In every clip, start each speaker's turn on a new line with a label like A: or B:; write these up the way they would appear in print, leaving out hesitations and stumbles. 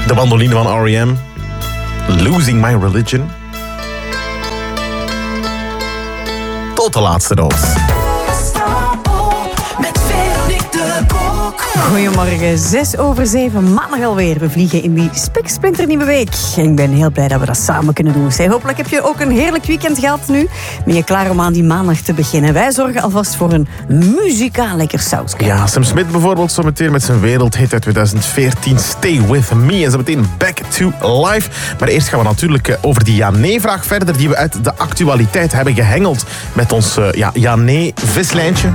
A: De mandoline van R.E.M. Losing My Religion. Tot de laatste noot.
B: Goedemorgen, 6:07, maandag alweer. We vliegen in die spiksplinternieuwe week. En ik ben heel blij dat we dat samen kunnen doen. Hopelijk heb je ook een heerlijk weekend gehad nu. Ben je klaar om aan die maandag te beginnen? Wij zorgen alvast voor een muzikaal lekker sausje.
A: Ja, Sam Smith bijvoorbeeld zo meteen met zijn wereldhit uit 2014, Stay With Me. En zo meteen Back to Life. Maar eerst gaan we natuurlijk over die ja-nee-vraag verder, die we uit de actualiteit hebben gehengeld met ons ja-nee-vislijntje.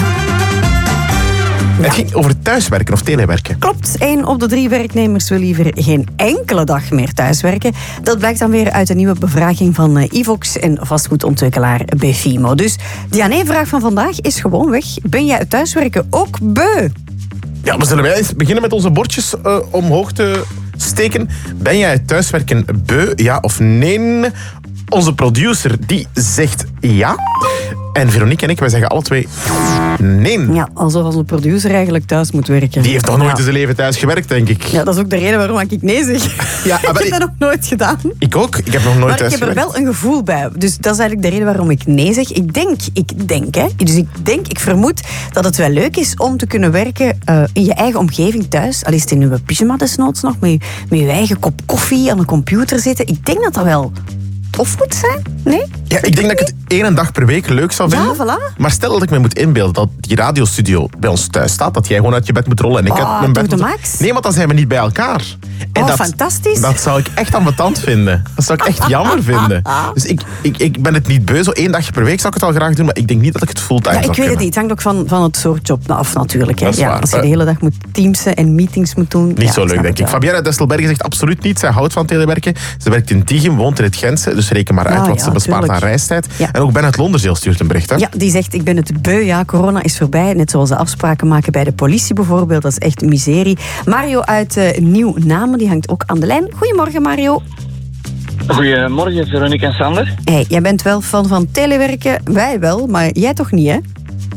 A: Het ging over thuiswerken of telewerken.
B: Klopt, 1 op de 3 werknemers wil liever geen enkele dag meer thuiswerken. Dat blijkt dan weer uit een nieuwe bevraging van Ivox en vastgoedontwikkelaar Befimo. Dus de ja-nee-vraag van vandaag is gewoonweg: ben jij het thuiswerken ook beu?
A: Ja, we zullen wij eens beginnen met onze bordjes omhoog te steken. Ben jij het thuiswerken beu, ja of nee? Onze producer die zegt ja. En Veronique en ik, wij zeggen alle twee nee.
B: Ja, alsof onze producer eigenlijk thuis moet werken.
A: Die heeft nog nooit in zijn leven thuis gewerkt, denk ik.
B: Ja, dat is ook de reden waarom ik nee zeg.
A: Ja,
B: ik heb dat nog nooit gedaan.
A: Ik ook. Ik heb nog nooit thuis gewerkt.
B: Maar ik heb er wel een gevoel bij. Dus dat is eigenlijk de reden waarom ik nee zeg. Ik denk, hè. Dus ik vermoed dat het wel leuk is om te kunnen werken in je eigen omgeving thuis. Al is het in uw pyjama desnoods nog, met je eigen kop koffie aan de computer zitten. Ik denk dat dat wel tof moet zijn, nee?
A: Ja, ik denk dat ik het 1 dag per week leuk zou vinden.
B: Ja, voilà.
A: Maar stel dat ik me moet inbeelden dat die radiostudio bij ons thuis staat, dat jij gewoon uit je bed moet rollen en ik uit mijn bed
B: de
A: moet...
B: max.
A: Nee, want dan zijn we niet bij elkaar. En
B: fantastisch.
A: Dat zou ik echt ambetant vinden. Dat zou ik echt jammer vinden. Dus ik ben het niet beu. Zo 1 dagje per week zou ik het wel graag doen, maar ik denk niet dat ik het fulltime zou
B: kunnen. Ik weet het niet. Het hangt ook van het soort job af natuurlijk. Hè. Ja, als je de hele dag moet teamsen en meetings moet doen.
A: Niet zo leuk, denk ik. Fabienne Destelbergen zegt absoluut niet. Zij houdt van telewerken. Ze werkt in Tichem, woont in het Gentse, dus reken maar uit wat ze bespaart aan reistijd. Ja. En ook Bennett Londerzeel stuurt een bericht. Hè?
B: Ja, die zegt, ik ben het beu. Ja, corona is voorbij. Net zoals de afspraken maken bij de politie bijvoorbeeld. Dat is echt miserie. Mario uit Nieuw-Namen, die hangt ook aan de lijn. Goedemorgen, Mario.
C: Goedemorgen, Veronique en Sander.
B: Hey, jij bent wel fan van telewerken. Wij wel, maar jij toch niet, hè?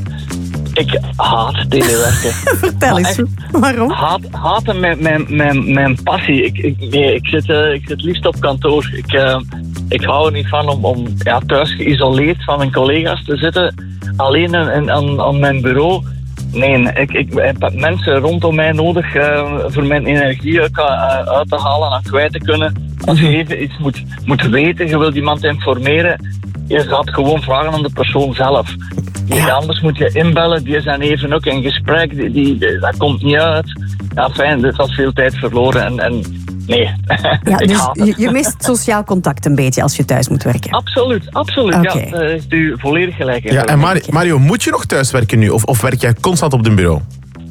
C: Ik haat telewerken.
B: Vertel eens, waarom?
C: Haten mijn passie. Ik zit liefst op kantoor. Ik hou er niet van om thuis geïsoleerd van mijn collega's te zitten. Alleen aan mijn bureau. Nee, ik heb mensen rondom mij nodig voor mijn energie uit te halen en kwijt te kunnen. Als je even iets moet weten, je wilt iemand informeren, je gaat gewoon vragen aan de persoon zelf. Ja. Anders moet je inbellen, die zijn even ook in gesprek, dat komt niet uit. Ja, fijn, dat was veel tijd verloren en nee.
B: Ja, dus je mist sociaal contact een beetje als je thuis moet werken?
C: Absoluut.
B: Okay.
C: Ja, daar heeft u volledig gelijk in.
A: Ja, en Mario, moet je nog thuis werken nu? Of werk jij constant op de bureau?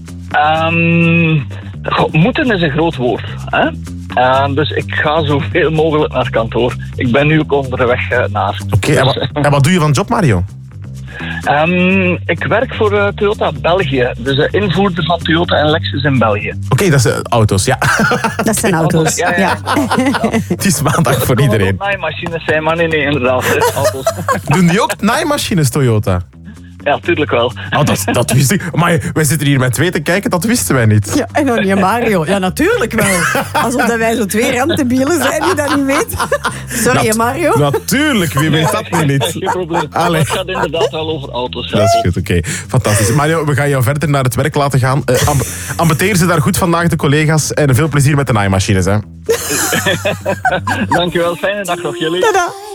C: Moeten is een groot woord. Hè? Dus ik ga zoveel mogelijk naar kantoor. Ik ben nu ook onderweg naar.
A: Oké, en wat doe je van job, Mario?
C: Ik werk voor Toyota België. Dus de invoerder van Toyota en Lexus in België.
A: Oké, dat zijn auto's, ja.
B: Dat zijn auto's, ja.
A: Het is maandag voor iedereen.
C: Dat naaimachines zijn, maar nee, inderdaad. Auto's.
A: Doen die ook naaimachines, Toyota?
C: Ja, tuurlijk wel.
A: Oh, dat wist ik. Maar wij zitten hier met 2 te kijken, dat wisten wij niet.
B: Ja, en dan niet Mario. Ja, natuurlijk wel. Alsof dat wij zo 2 randebielen zijn die dat niet weten. Sorry, Mario.
A: Natuurlijk, wie weet dat nu niet.
C: Geen probleem. Het gaat inderdaad wel over auto's.
A: Dat is goed, oké. Fantastisch. Mario, we gaan jou verder naar het werk laten gaan. Ambeteer ze daar goed vandaag, de collega's. En veel plezier met de naaimachines, hè.
C: Dankjewel, fijne dag nog jullie.
B: Tada.